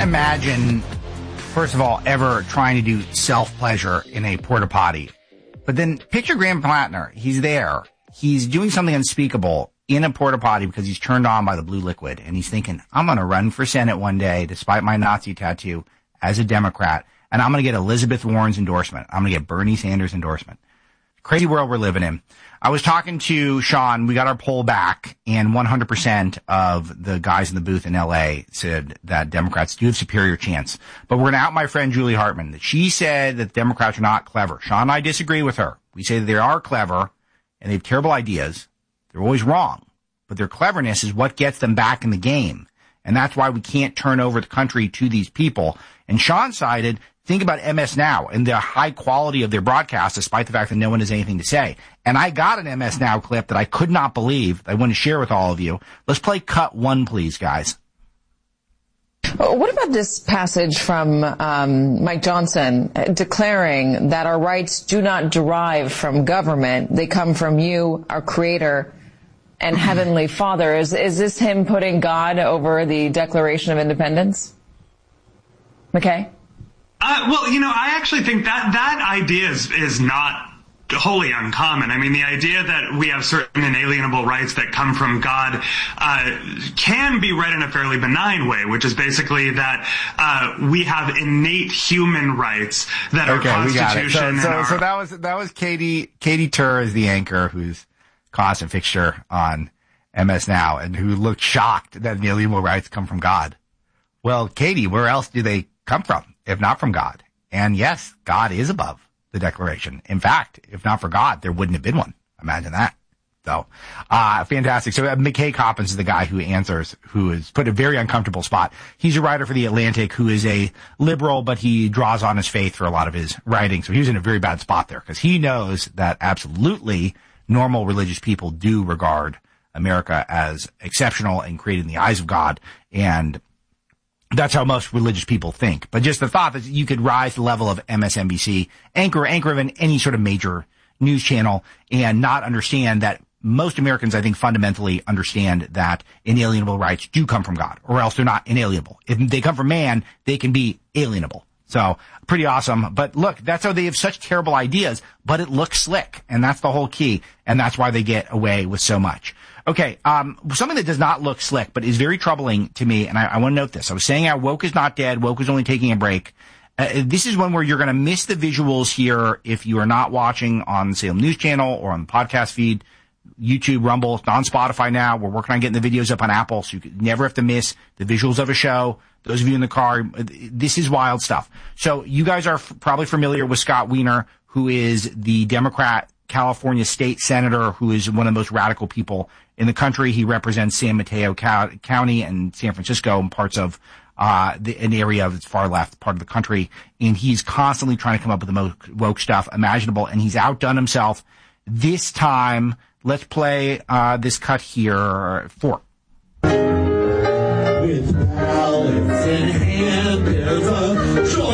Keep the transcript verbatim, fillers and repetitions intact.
imagine, first of all, ever trying to do self-pleasure in a porta potty. But then picture Graham Plattner. He's there. He's doing something unspeakable in a porta potty because he's turned on by the blue liquid. And he's thinking, I'm going to run for Senate one day, despite my Nazi tattoo, as a Democrat. And I'm going to get Elizabeth Warren's endorsement. I'm going to get Bernie Sanders' endorsement. Crazy world we're living in. I was talking to Sean. We got our poll back, and one hundred percent of the guys in the booth in L A said that Democrats do have superior chance. But we're going to out my friend Julie Hartman. She said that Democrats are not clever. Sean and I disagree with her. We say that they are clever, and they have terrible ideas. They're always wrong. But their cleverness is what gets them back in the game. And that's why we can't turn over the country to these people. And Sean cited, think about M S Now and the high quality of their broadcast, despite the fact that no one has anything to say. And I got an M S Now clip that I could not believe that I want to share with all of you. Let's play cut one, please, guys. What about this passage from um, Mike Johnson declaring that our rights do not derive from government? They come from you, our Creator and Heavenly Father. Is, is this him putting God over the Declaration of Independence? McKay? Uh, well, you know, I actually think that that idea is, is not wholly uncommon. I mean, the idea that we have certain inalienable rights that come from God uh, can be read in a fairly benign way, which is basically that uh, we have innate human rights that okay, are Constitution. We got it. So, so, our- so that was that was Katie Katie Tur is the anchor who's constant fixture on M S Now and who looked shocked that inalienable rights come from God. Well, Katie, where else do they come from if not from God? And yes, God is above the Declaration. In fact, if not for God, there wouldn't have been one. Imagine that. So, uh, fantastic. So uh, McKay Coppins is the guy who answers, who is put in a very uncomfortable spot. He's a writer for The Atlantic who is a liberal, but he draws on his faith for a lot of his writing. So he was in a very bad spot there because he knows that absolutely normal religious people do regard America as exceptional and created in the eyes of God. And that's how most religious people think. But just the thought that you could rise the level of M S N B C, anchor, anchor of any sort of major news channel and not understand that most Americans, I think, fundamentally understand that inalienable rights do come from God, or else they're not inalienable. If they come from man, they can be alienable. So pretty awesome. But look, that's how they have such terrible ideas, but it looks slick. And that's the whole key. And that's why they get away with so much. Okay, um, something that does not look slick, but is very troubling to me, and I, I want to note this. I was saying how woke is not dead, woke is only taking a break. Uh, this is one where you're going to miss the visuals here if you are not watching on the Salem News Channel or on the podcast feed, YouTube, Rumble, on Spotify now. We're working on getting the videos up on Apple, so you never have to miss the visuals of a show. Those of you in the car, this is wild stuff. So you guys are f- probably familiar with Scott Wiener, who is the Democrat California state senator, who is one of the most radical people in the country. He represents San Mateo County and San Francisco and parts of uh the, an area of its far left part of the country. And he's constantly trying to come up with the most woke stuff imaginable, and he's outdone himself. This time, let's play uh this cut here. Four. With ballots in hand, there's a